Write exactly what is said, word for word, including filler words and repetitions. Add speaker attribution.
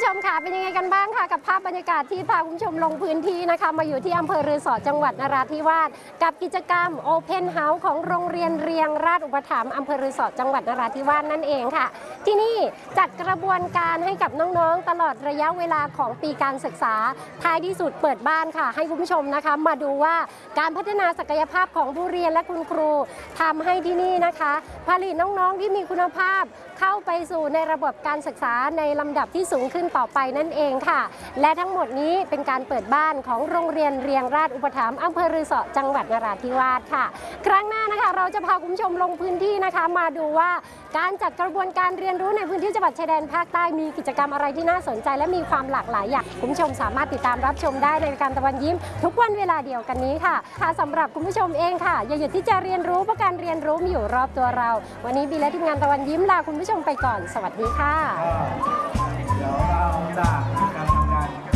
Speaker 1: ชมค่ะเป็นยังไงกันบ้างค่ะกับภาพบรรยากาศที่พาคุณผู้ชมลงพื้นที่นะคะมาอยู่ที่อำเภอรือสอจังหวัดนราธิวาสกับกิจกรรม Open House ของโรงเรียนเรียงราชอุปถัมภ์อำเภอรือสอจังหวัดนราธิวาสนั่นเองค่ะที่นี่จัดกระบวนการให้กับน้องๆตลอดระยะเวลาของปีการศึกษาท้ายที่สุดเปิดบ้านค่ะให้คุณผู้ชมนะคะมาดูว่าการพัฒนาศักยภาพของผู้เรียนและคุณครูทำให้ที่นี่นะคะผลิตน้องๆที่มีคุณภาพเข้าไปสู่ในระบบการศึกษาในลำดับที่สูงขึ้นต่อไปนั่นเองค่ะและทั้งหมดนี้เป็นการเปิดบ้านของโรงเรียนเรียงราชอุปถัมภ์อำเภอรือสอจังหวัดนราธิวาสค่ะครั้งหน้านะคะเราจะพาคุณผู้ชมลงพื้นที่นะคะมาดูว่าการจัดกระบวนการเรียนรู้ในพื้นที่จังหวัดชายแดนภาคใต้มีกิจกรรมอะไรที่น่าสนใจและมีความหลากหลายอย่างคุณผู้ชมสามารถติดตามรับชมได้ในรายการตะวันยิ้มทุกวันเวลาเดียวกันนี้ค่ะค่ะสำหรับคุณผู้ชมเองค่ะอย่าหยุดที่จะเรียนรู้เพราะการเรียนรู้มีอยู่รอบตัวเราวันนี้บีและทีมงานตะวันยิ้มลาคุณผู้ชมไปก่อนสวัสดีค่ะ